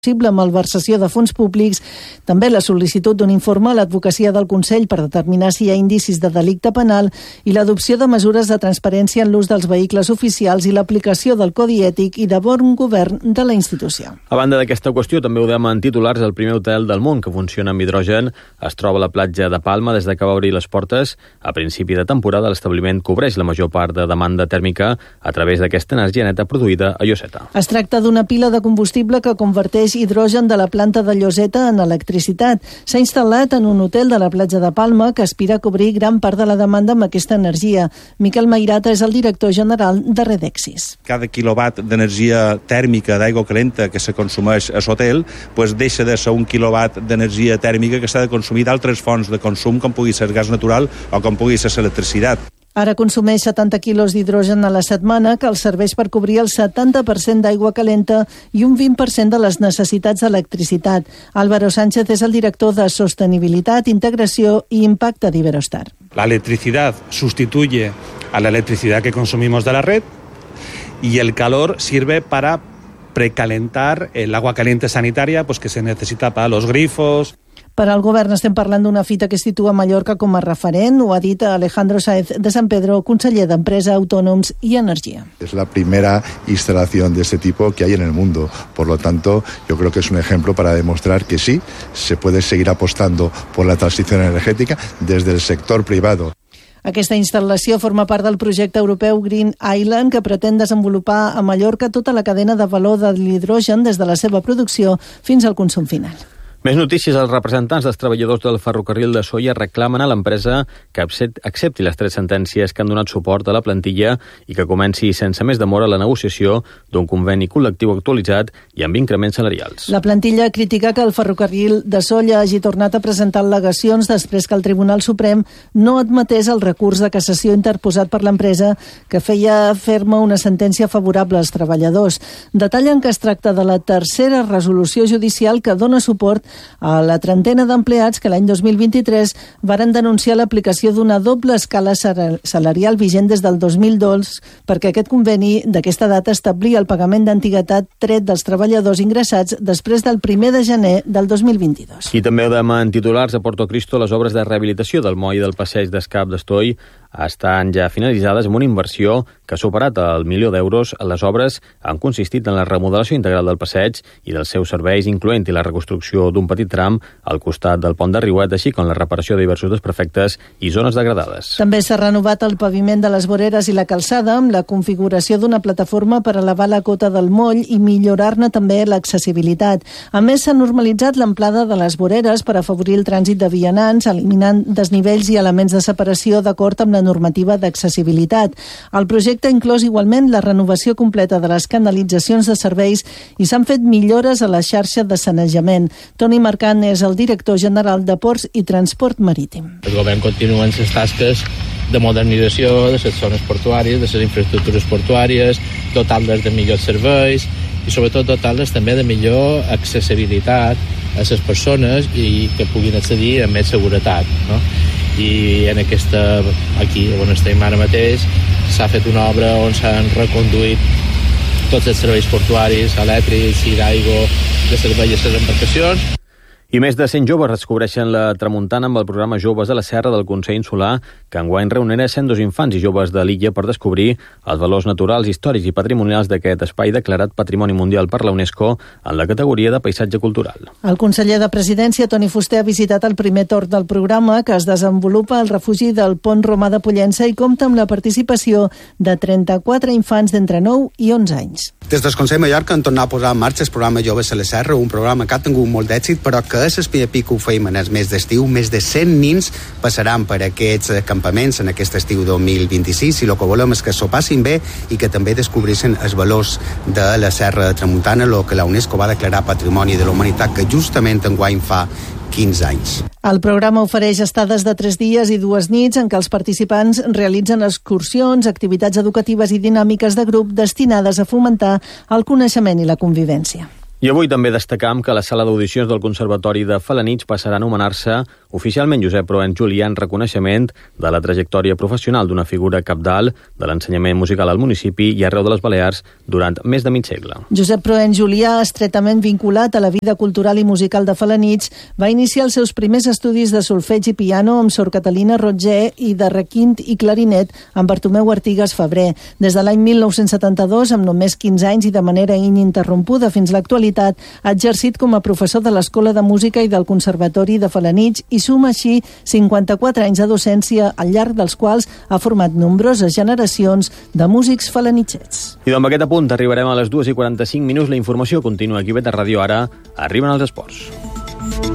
amb malversació de fons públics, també la sol·licitud d'un informe a l'advocacia del Consell per determinar si hi ha indicis de delicte penal i l'adopció de mesures de transparència en l'ús dels vehicles oficials i l'aplicació del codi ètic i de bon govern de la institució. A banda d'aquesta qüestió, també ho dèiem en titulars, el primer hotel del món que funciona amb hidrogen es troba a la platja de Palma des de que va obrir les portes. A principi de temporada, l'establiment cobreix la major part de demanda tèrmica a través d'aquesta energia neta produïda a Lloseta. Es tracta d'una pila de combustible que converteix hidrogen de la planta de Lloseta en electricitat. S'ha instal·lat en un hotel de la platja de Palma que aspira a cobrir gran part de la demanda amb aquesta energia. Miquel Mairata és el director general de Redexis. Cada quilowatt d'energia tèrmica d'aigua calenta que se consumeix a l'hotel deixa de ser un quilowatt d'energia tèrmica que s'ha de consumir d'altres fonts de consum com pugui ser gas natural o com pugui ser l'electricitat. Ara consumeix 70 quilos d'hidrogen a la setmana, que els serveix per cobrir el 70% d'aigua calenta i un 20% de les necessitats d'electricitat. Álvaro Sánchez és el director de Sostenibilitat, Integració i Impacte d'Iberostar. La electricidad sustituye a la electricidad que consumimos de la red y el calor sirve para precalentar el agua caliente sanitaria que se necesita para los grifos. Per al govern estem parlant d'una fita que situa Mallorca com a referent, ho ha dit Alejandro Sáez de San Pedro, conseller d'Empresa, Autònoms i Energia. Es la primera instalación de este tipo que hay en el mundo. Por lo tanto, yo creo que es un ejemplo para demostrar que sí, se puede seguir apostando por la transición energética desde el sector privado. Aquesta instal·lació forma part del projecte europeu Green Island, que pretén desenvolupar a Mallorca tota la cadena de valor de l'hidrogen des de la seva producció fins al consum final. Més notícies. Els representants dels treballadors del ferrocarril de Sóller reclamen a l'empresa que accepti les 3 sentències que han donat suport a la plantilla i que comenci sense més demora la negociació d'un conveni col·lectiu actualitzat i amb increments salarials. La plantilla critica que el ferrocarril de Sóller hagi tornat a presentar al·legacions després que el Tribunal Suprem no admetés el recurs de cassació interposat per l'empresa que feia ferma una sentència favorable als treballadors. Detallen que es tracta de la tercera resolució judicial que dona suport a la trentena d'empleats que l'any 2023 varen denunciar l'aplicació d'una doble escala salarial vigent des del 2002 perquè aquest conveni d'aquesta data establia el pagament d'antiguitat tret dels treballadors ingressats després del 1 de gener del 2022. I també ho dèiem en titulars, a Porto Cristo les obres de rehabilitació del moll del passeig d'Escap d'Estoll estan ja finalitzades amb una inversió que ha superat el 1 milió d'euros. Les obres han consistit en la remodelació integral del passeig i dels seus serveis, incloent-hi la reconstrucció d'un petit tram al costat del pont de Riuet, així com la reparació de diversos desperfectes i zones degradades. També s'ha renovat el paviment de les voreres i la calçada amb la configuració d'una plataforma per elevar la cota del moll i millorar-ne també l'accessibilitat. A més, s'ha normalitzat l'amplada de les voreres per afavorir el trànsit de vianants, eliminant desnivells i elements de separació d'acord amb la normativa d'accessibilitat. El projecte ha inclòs igualment la renovació completa de les canalitzacions de serveis i s'han fet millores a la xarxa de sanejament. Toni Marcant és el director general de Ports i Transport Marítim. El govern continua en les tasques de modernització de les zones portuàries, de les infraestructures portuàries, dotar-les de millors serveis i sobretot dotar-les també de millor accessibilitat a les persones i que puguin accedir amb més seguretat, no? I en aquí on estem ara mateix s'ha fet una obra on s'han reconduït tots els serveis portuaris, elèctrics i d'aigua de servei a les embarcacions. I més de 100 joves descobreixen la tramuntana amb el programa Joves de la Serra del Consell Insular, que enguany reunirà 102 infants i joves de l'illa per descobrir els valors naturals, històrics i patrimonials d'aquest espai declarat Patrimoni Mundial per la UNESCO en la categoria de paisatge cultural. El conseller de Presidència, Toni Fuster, ha visitat el primer torn del programa que es desenvolupa al refugi del Pont Romà de Pollença i compta amb la participació de 34 infants d'entre 9 i 11 anys. Des del Consell Mallorca han tornat a posar en marxa el programa Joves a la Serra, un programa que ha tingut molt d'èxit, però que és el primer pic que ho feim en el mes d'estiu. Més de 100 nins passaran per aquests campaments en aquest estiu 2026 i el que volem és que s'ho passin bé i que també descobrissin els valors de la Serra de Tramuntana, el que la UNESCO va declarar Patrimoni de la Humanitat, que justament enguany fa 15 anys. El programa ofereix estades de 3 dies i 2 nits en què els participants realitzen excursions, activitats educatives i dinàmiques de grup destinades a fomentar el coneixement i la convivència. I avui també destacam que la sala d'audicions del Conservatori de Felanitx passarà a anomenar-se oficialment Josep Proens Julià en reconeixement de la trajectòria professional d'una figura cabdal de l'ensenyament musical al municipi i arreu de les Balears durant més de mig segle. Josep Proens Julià, estretament vinculat a la vida cultural i musical de Felanitx, va iniciar els seus primers estudis de solfeig i piano amb Sor Catalina Rotger i de requint i clarinet amb Bartomeu Artigas Febrer. Des de l'any 1972, amb només 15 anys i de manera ininterrompuda fins l'actualitat, ha exercit com a professor de l'Escola de Música i del Conservatori de Felanitx i suma així 54 anys de docència, al llarg dels quals ha format nombroses generacions de músics felanitxets. I amb aquest apunt arribarem a les 2:45. La informació continua aquí a Ràdio. Ara arriben els esports.